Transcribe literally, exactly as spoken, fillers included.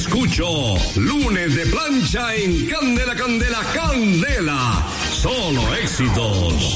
escucho. Lunes de plancha en Candela, Candela, Candela. Solo éxitos.